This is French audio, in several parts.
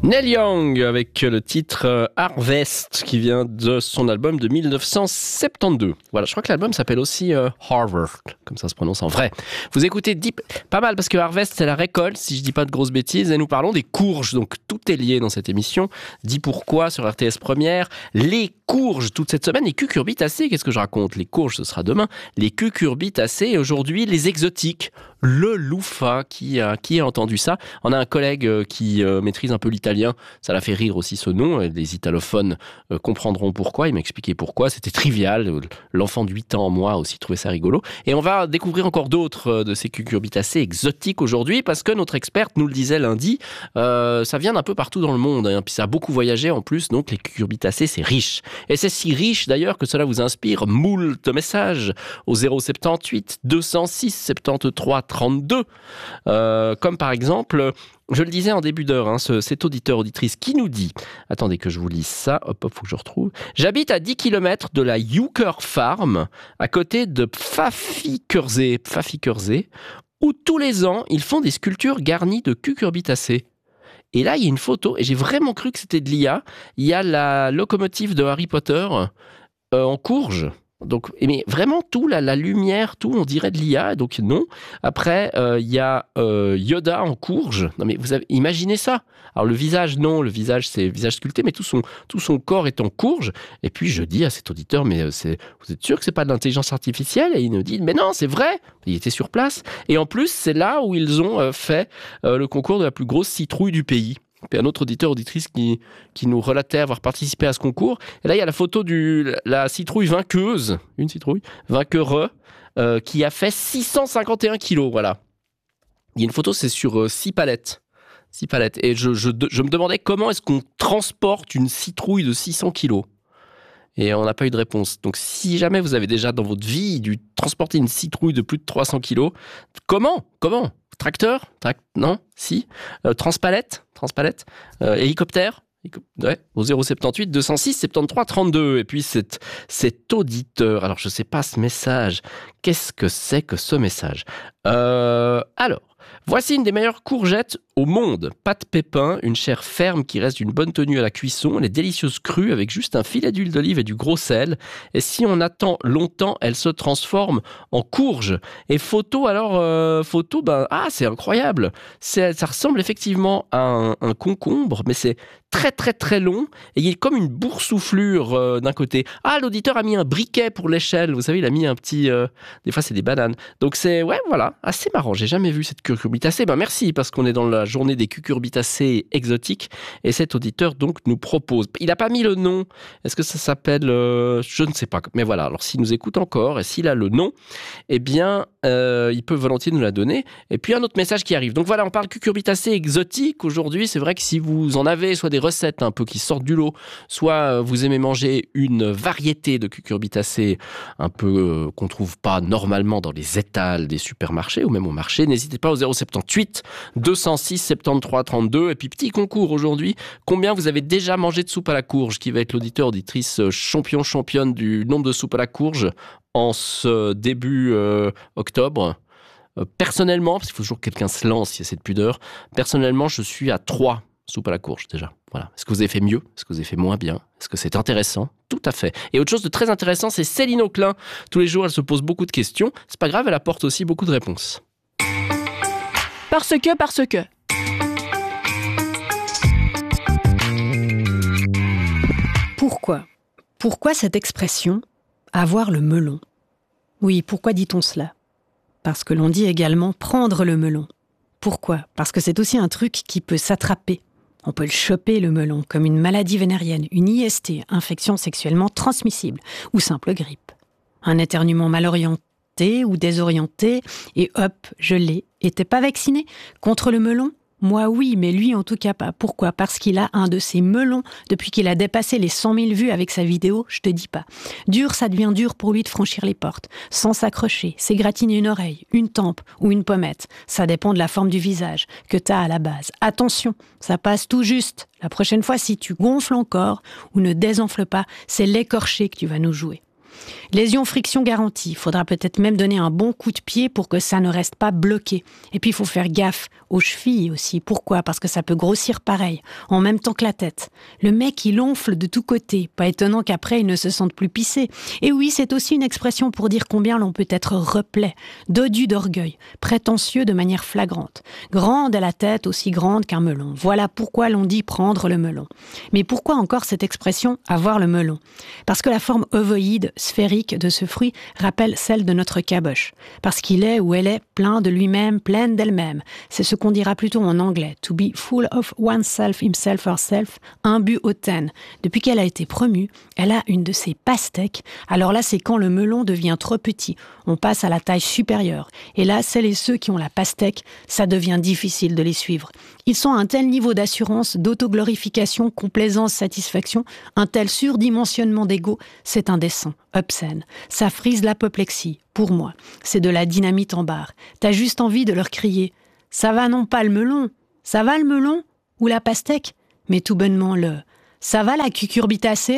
Neil Young avec le titre Harvest qui vient de son album de 1972. Voilà, je crois que l'album s'appelle aussi Harvard, comme ça se prononce en vrai. Vous écoutez Deep, pas mal parce que Harvest c'est la récolte, si je dis pas de grosses bêtises, et nous parlons des courges, donc tout est lié dans cette émission. Dis pourquoi sur RTS Première, les courges toute cette semaine, les cucurbitacées, qu'est-ce que je raconte? Les courges ce sera demain, les cucurbitacées et aujourd'hui les exotiques. Le loufa, qui a entendu ça? On a un collègue qui maîtrise un peu l'italien, ça l'a fait rire aussi ce nom, les italophones comprendront pourquoi, il m'a expliqué pourquoi, c'était trivial, l'enfant de 8 ans en moi aussi trouvait ça rigolo. Et on va découvrir encore d'autres de ces cucurbitacées exotiques aujourd'hui, parce que notre experte nous le disait lundi, ça vient d'un peu partout dans le monde, hein, puis ça a beaucoup voyagé en plus, donc les cucurbitacées c'est riche. Et c'est si riche d'ailleurs que cela vous inspire moult messages au 078 206 73 32, comme par exemple, je le disais en début d'heure, hein, cet auditeur-auditrice qui nous dit, attendez que je vous lise ça, hop, faut que je retrouve, j'habite à 10 km de la Yucker Farm, à côté de Pfaffikürzee, où tous les ans, ils font des sculptures garnies de cucurbitacées. Et là, il y a une photo, et j'ai vraiment cru que c'était de l'IA, il y a la locomotive de Harry Potter en courge. Donc, mais vraiment tout, la lumière, tout, on dirait de l'IA, donc non. Après, il y a Yoda en courge. Non mais vous avez imaginez ça. Alors le visage, non, le visage c'est visage sculpté, mais tout son corps est en courge. Et puis je dis à cet auditeur, mais vous êtes sûr que c'est pas de l'intelligence artificielle? Et il nous dit, mais non, c'est vrai. Il était sur place. Et en plus, c'est là où ils ont fait le concours de la plus grosse citrouille du pays. Puis un autre auditeur-auditrice qui nous relatait avoir participé à ce concours. Et là, il y a la photo de la citrouille vainqueuse, une citrouille, vainqueur, qui a fait 651 kilos, voilà. Il y a une photo, c'est sur 6 palettes. 6 palettes. Et je me demandais comment est-ce qu'on transporte une citrouille de 600 kilos. Et on n'a pas eu de réponse. Donc si jamais vous avez déjà dans votre vie dû transporter une citrouille de plus de 300 kilos, comment Tracteur? Non? Si? Transpalette? Hélicoptère? Ouais, au 078 206 73 32. Et puis cet auditeur, alors je sais pas ce message, qu'est-ce que c'est que ce message? Alors, voici une des meilleures courgettes au monde. Pâte pépin, une chair ferme qui reste d'une bonne tenue à la cuisson. Elle est délicieuse crue avec juste un filet d'huile d'olive et du gros sel. Et si on attend longtemps, elle se transforme en courge. Et photo, c'est incroyable. Ça ressemble effectivement à un concombre, mais c'est très très très long. Et il y a comme une boursouflure d'un côté. Ah, l'auditeur a mis un briquet pour l'échelle. Vous savez, il a mis un petit... des fois, c'est des bananes. Donc c'est, ouais, voilà, assez marrant. J'ai jamais vu cette cucurbitacée. Merci, parce qu'on est dans la journée des cucurbitacées exotiques et cet auditeur donc nous propose. Il n'a pas mis le nom. Est-ce que ça s'appelle je ne sais pas. Mais voilà. Alors s'il nous écoute encore et s'il a le nom, eh bien il peut volontiers nous la donner. Et puis un autre message qui arrive. Donc voilà, on parle cucurbitacées exotiques aujourd'hui. C'est vrai que si vous en avez soit des recettes un peu qui sortent du lot, soit vous aimez manger une variété de cucurbitacées un peu qu'on trouve pas normalement dans les étals des supermarchés ou même au marché, n'hésitez pas au 078 206 73 32. Et puis petit concours aujourd'hui, combien vous avez déjà mangé de soupe à la courge, qui va être l'auditeur auditrice championne du nombre de soupes à la courge en ce début octobre. Personnellement, parce qu'il faut toujours que quelqu'un se lance, il y a cette pudeur, personnellement je suis à 3 soupes à la courge déjà. Voilà. Est-ce que vous avez fait mieux? Est-ce que vous avez fait moins bien? Est-ce que c'est intéressant? Tout à fait. Et autre chose de très intéressant, c'est Céline Auclin. Tous les jours, elle se pose beaucoup de questions. C'est pas grave, elle apporte aussi beaucoup de réponses. Parce que. Pourquoi cette expression « avoir le melon » ? Oui, pourquoi dit-on cela ? Parce que l'on dit également « prendre le melon ». Pourquoi ? Parce que c'est aussi un truc qui peut s'attraper. On peut le choper, le melon, comme une maladie vénérienne, une IST, infection sexuellement transmissible, ou simple grippe. Un éternuement mal orienté ou désorienté, et hop, je l'ai. Et t'es pas vacciné contre le melon ? Moi oui, mais lui en tout cas pas. Pourquoi ? Parce qu'il a un de ses melons depuis qu'il a dépassé les 100 000 vues avec sa vidéo, je te dis pas. Dur, ça devient dur pour lui de franchir les portes, sans s'accrocher, s'égratiner une oreille, une tempe ou une pommette. Ça dépend de la forme du visage que t'as à la base. Attention, ça passe tout juste. La prochaine fois, si tu gonfles encore ou ne désenfles pas, c'est l'écorché que tu vas nous jouer. Lésion friction garantie. Il faudra peut-être même donner un bon coup de pied pour que ça ne reste pas bloqué. Et puis il faut faire gaffe aux chevilles aussi. Pourquoi ? Parce que ça peut grossir pareil, en même temps que la tête. Le mec, il onfle de tous côtés. Pas étonnant qu'après, il ne se sente plus pissé. Et oui, c'est aussi une expression pour dire combien l'on peut être replet, dodu d'orgueil, prétentieux de manière flagrante. Grande à la tête, aussi grande qu'un melon. Voilà pourquoi l'on dit prendre le melon. Mais pourquoi encore cette expression avoir le melon ? Parce que la forme ovoïde, sphérique de ce fruit rappelle celle de notre caboche. Parce qu'il est ou elle est plein de lui-même, pleine d'elle-même. C'est ce qu'on dira plutôt en anglais. To be full of oneself, himself, herself, imbu hautaine. Depuis qu'elle a été promue, elle a une de ses pastèques. Alors là, c'est quand le melon devient trop petit. On passe à la taille supérieure. Et là, celles et ceux qui ont la pastèque, ça devient difficile de les suivre. Ils sont à un tel niveau d'assurance, d'autoglorification, complaisance, satisfaction, un tel surdimensionnement d'ego, c'est indécent, obscène. Ça frise l'apoplexie, pour moi. C'est de la dynamite en barre. T'as juste envie de leur crier « Ça va non pas le melon, ça va le melon ou la pastèque ?» Mais tout bonnement le « Ça va la cucurbitacée ?»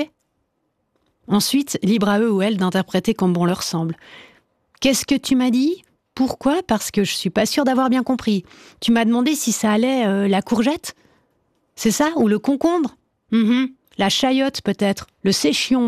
Ensuite, libre à eux ou elles d'interpréter comme bon leur semble. « Qu'est-ce que tu m'as dit ? Pourquoi ? Parce que je suis pas sûre d'avoir bien compris. Tu m'as demandé si ça allait la courgette ? C'est ça ? Ou le concombre ? La chayotte peut-être, le séchion même. »